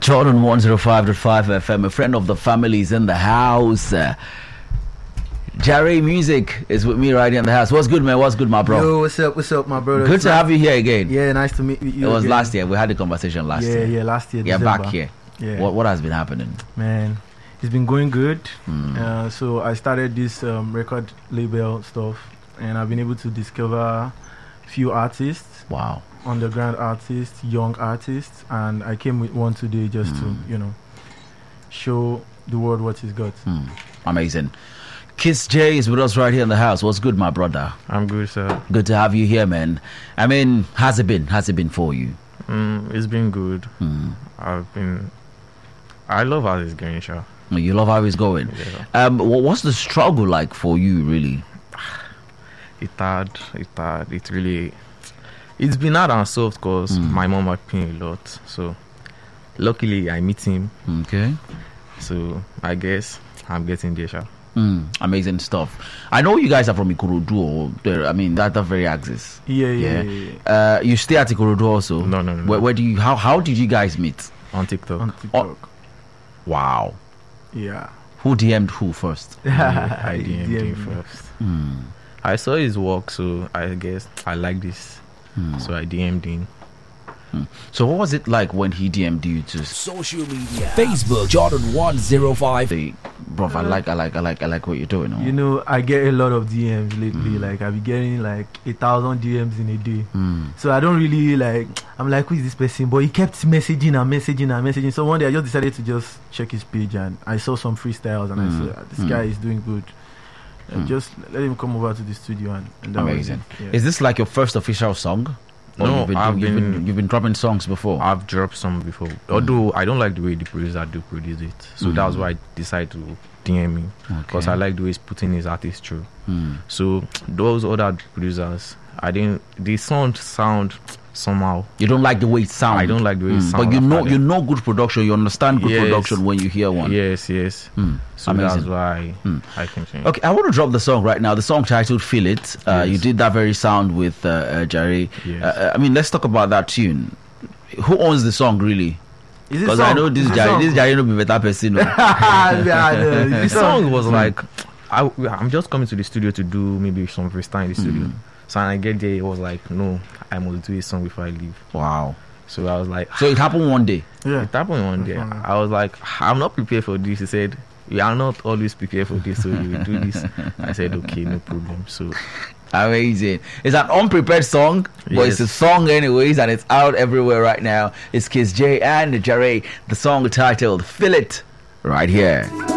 Jordan 105.5 FM, a friend of the family is in the house. Jerry Music is with me right here in the house. What's good, man? What's good, my bro? Yo, what's up, my brother? Good to have you here again. Yeah, nice to meet you. It was again. last year. We had a conversation last year. Yeah, last year. Yeah, December. back here. Yeah. What has been happening? Man, it's been going good. So I started this record label stuff, and I've been able to discover few artists. Wow. Underground artists, young artists, and I came with one today just to, show the world what he's got. Amazing. Kiss J is with us right here in the house. What's good, my brother? I'm good, sir. Good to have you here, man. I mean, how's it been? How's it been for you? It's been good. I love how it's going, sure. You love how it's going. Yeah. What's the struggle like for you, really? It's hard. It's been hard and soft because my mom had pain a lot. So, luckily, I meet him. Okay. So, I guess I'm getting there, sure. Amazing stuff. I know you guys are from Ikorodu, or I mean that very axis. Yeah. You stay at Ikorodu also? No. Where do you? How did you guys meet? On TikTok. On TikTok. Wow. Yeah. Who DM'd who first? I DM'd him first. I saw his work, so I guess I like this. So I DM'd him. So what was it like when he DM'd you to social media? Facebook Jordan 105. say, bro, I like what you're doing? Or? You know, I get a lot of DMs lately. Like, I be getting like 1,000 DMs in a day. So I don't really I'm like, who is this person? But he kept messaging. So one day I just decided to just check his page, and I saw some freestyles, and I said, this guy is doing good. Just let him come over to the studio, and that was Amazing. it. Yeah. Is this like your first official song? Or No, you've been dropping songs before. I've dropped some before. Although I don't like the way the producer do produce it. So that's why I decided to DM him. Because I like the way he's putting his artist through. So those other producers, the sound somehow. You don't like the way it sounds. I don't like the way it sounds. But you know good production. You understand good production when you hear one. Yes. So Amazing. that's why I can change. Okay, I want to drop the song right now. The song titled "Feel It." You did that very sound with Jerry. Yes. I mean, let's talk about that tune. Who owns the song, really? Is it Because song? I know this Jerry no be better person. No? The song was like, I'm just coming to the studio to do maybe some freestyle in the studio. So when I get there, it was like, no, I must do a song before I leave. Wow. So I was like, So it happened one day. Yeah. it happened one day. I was like, I'm not prepared for this. He said, you are not always prepared for this, so you will do this. I said, okay, no problem. So Amazing. It's an unprepared song, but it's a song anyways, and it's out everywhere right now. It's Kiss J and Jerry. The song titled "Feel It" right here.